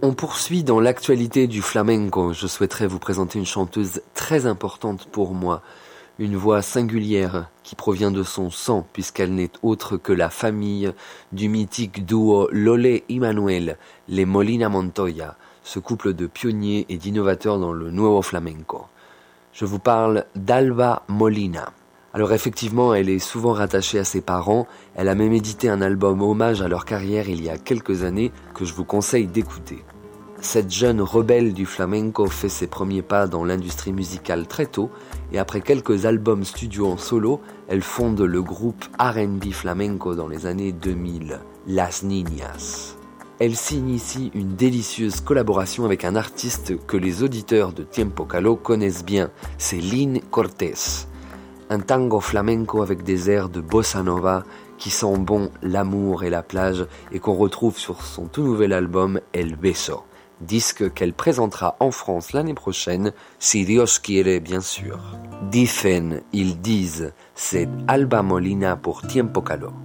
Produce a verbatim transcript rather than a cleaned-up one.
On poursuit dans l'actualité du flamenco. Je souhaiterais vous présenter une chanteuse très importante pour moi. Une voix singulière qui provient de son sang puisqu'elle n'est autre que la famille du mythique duo Lolé y Manuel, les Molina Montoya, ce couple de pionniers et d'innovateurs dans le nuevo flamenco. Je vous parle d'Alba Molina. Alors effectivement, elle est souvent rattachée à ses parents, elle a même édité un album hommage à leur carrière il y a quelques années que je vous conseille d'écouter. Cette jeune rebelle du flamenco fait ses premiers pas dans l'industrie musicale très tôt et après quelques albums studio en solo, elle fonde le groupe R and B flamenco dans les années deux mille, Las Niñas. Elle signe ici une délicieuse collaboration avec un artiste que les auditeurs de Tiempo Caló connaissent bien, c'est Lynn Cortés. Un tango flamenco avec des airs de bossa nova qui sent bon l'amour et la plage et qu'on retrouve sur son tout nouvel album El Beso, disque qu'elle présentera en France l'année prochaine, si Dios quiere bien sûr. Dicen, ils disent, c'est Alba Molina pour Tiempo Caló.